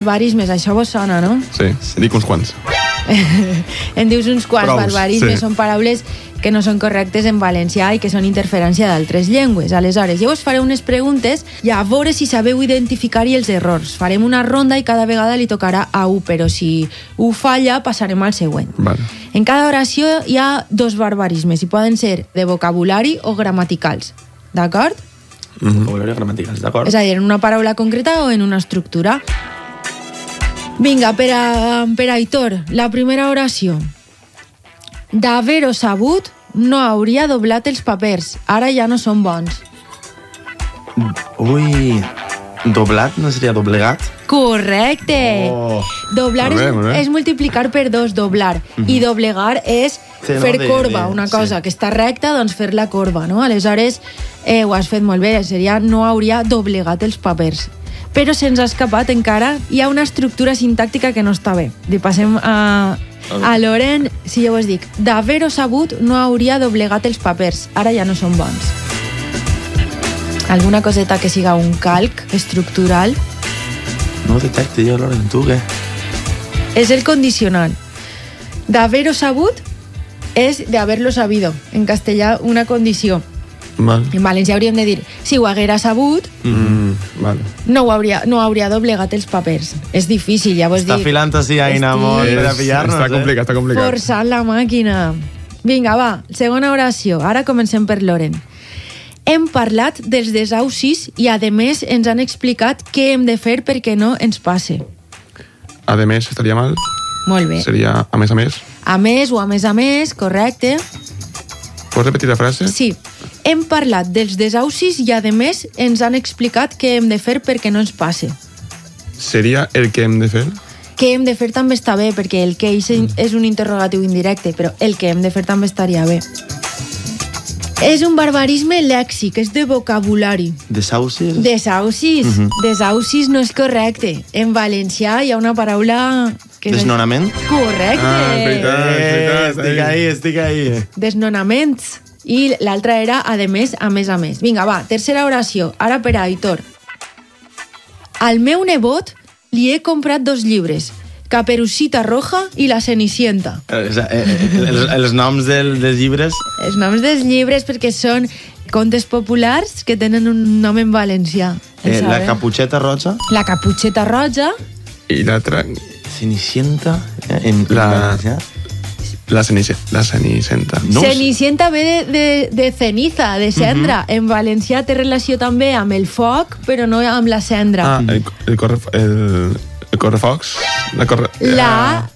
barbarismes, això vos sona, no? Sí, dic uns quants. En dius uns quants. Barbarismes són paraules que no són correctes en valencià i que són interferència d'altres llengües. Aleshores, jo us faré unes preguntes i a veure si sabeu identificar-hi els errors. Farem una ronda i cada vegada li tocarà a un, però si ho falla passarem al següent. Vale. En cada oració hi ha 2 barbarismes i poden ser de vocabulari o gramaticals. D'acord? Vocabulari o gramaticals, d'acord? És a dir, en una paraula concreta o en una estructura. Vinga, per a Aitor, la primera oració. D'haver-ho sabut, no hauria doblat els papers. Ara ja no són bons. Ui, doblat no seria doblegat? Correcte! Oh. Doblar és multiplicar per 2, doblar. I doblegar és fer corba, una cosa que està recta, doncs fer-la corba, no? Aleshores, ho has fet molt bé, seria no hauria doblegat els papers. Però se'ns ha escapat encara, hi ha una estructura sintàctica que no està bé. Li passem a Loren, si jo us dic, d'haver-ho sabut no hauria doblegat els papers, ara ja no són bons. Alguna coseta que siga un calc estructural? No ho detecte jo, Loren, tu què? És el condicional. D'haver-ho sabut és de haberlo sabido. En castellà, una condició. Vale. En valencià hauríem de dir, si ho haguera sabut, vale. no hauria doblegat els papers. És difícil, ja vos dic. Està filant així Aina molt per a pillar-nos. Està complicat, està complicat. Forçant la màquina. Vinga, va, segona oració. Ara comencem per Loren. Hem parlat dels desaucis i, a més, ens han explicat què hem de fer perquè no ens passe. A més, estaria mal? Molt bé. Seria a més? A més o a més, correcte. Pots repetir la frase? Sí. Hem parlat dels desaucis i, a més, ens han explicat què hem de fer perquè no ens passe. Seria el que hem de fer? Què hem de fer també està bé, perquè el que és un interrogatiu indirecte, però el que hem de fer també estaria bé. És un barbarisme lèxic, és de vocabulari. Desaucis? Desaucis. Desaucis no és correcte. En valencià hi ha una paraula... Desnonament? Correcte. Veritat. Estic ahí. Desnonaments. I l'altra era, a més. Vinga, va, tercera oració. Ara per a Aitor. Al meu nebot li he comprat 2 llibres. Caperucita Roja i La Cenicienta. Els noms dels llibres? Els noms dels llibres perquè són contes populars que tenen un nom en valencià. La Caputxeta Roja? La Caputxeta Roja. I l'altra... Cenicienta? La Cenicienta. No. Cenicienta ve de ceniza, de cendra. En valencià té relació també amb el foc, però no amb la cendra. El correfocs? La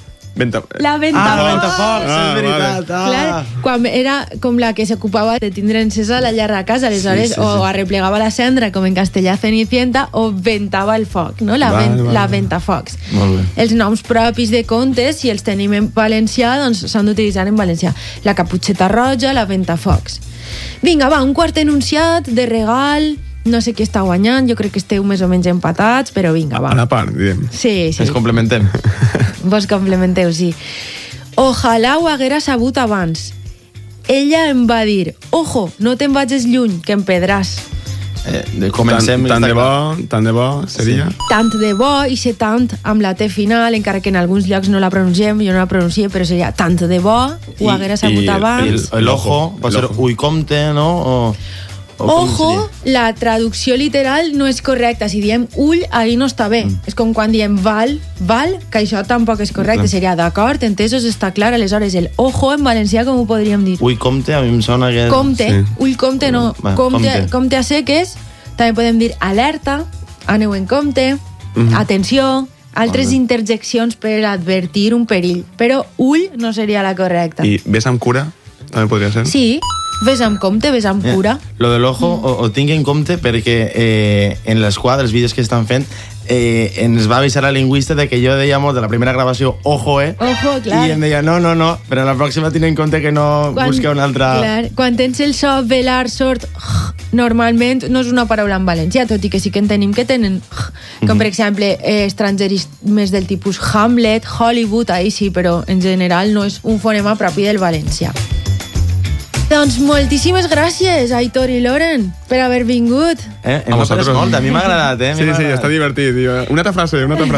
Ventafocs, és veritat. Clar, quan era com la que s'ocupava de tindre encesa la llar de casa, aleshores o arreplegava la cendra, com en castellà Cenicienta, o ventava el foc, no? La Ventafocs. Els noms propis de contes, si els tenim en valencià, doncs s'han d'utilitzar en valencià. La Caputxeta Roja, la Ventafocs. Vinga, va, un quart enunciat de regal. No sé qui està guanyant, jo crec que esteu més o menys empatats, però vinga, va. A la part, diguem. Sí. Ens complementem. Vos complementeu, sí. Ojalà ho haguera sabut abans. Ella em va dir, ojo, no te'n vagis lluny, que em pedràs. Comencem... Tant de bo, seria? Tant de bo, i ser tant amb la T final, encara que en alguns llocs no la pronunciem, jo no la pronuncie, però seria tant de bo, ho haguera sabut abans. L'ojo, pot ser ull compte, no? Ojo, la traducció literal no és correcta. Si diem ull, ahí no està bé. És com quan diem val, que això tampoc és correcte. Seria d'acord, entesos, està clar. Aleshores, el ojo en valencià com ho podríem dir? Ull compte, a mi em sona que... Compte, ull compte no. Compte a seques, també podem dir alerta, aneu en compte, atenció, altres interjeccions per advertir un perill. Però ull no seria la correcta. I ves amb cura, també podria ser? Sí. Ves amb compte, ves amb cura. Lo de l'ojo ho tinc en compte perquè en les quadres, els vídeos que estan fent, ens va avisar la lingüista de que jo deia molt de la primera gravació ojo, Ojo, clar. I em deia no, però la pròxima tinc en compte que no busca una altra... Clar, quan tens el so velar, sort, normalment no és una paraula en valencià, tot i que sí que en tenim que tenen, com per exemple estrangerismes del tipus Hamlet, Hollywood, ahí sí, però en general no és un fonema propi del valencià. Doncs moltíssimes gràcies, Aitor i Loren, per haver vingut. A vosaltres molt, a mi m'ha agradat, Sí, està divertit. Una altra frase.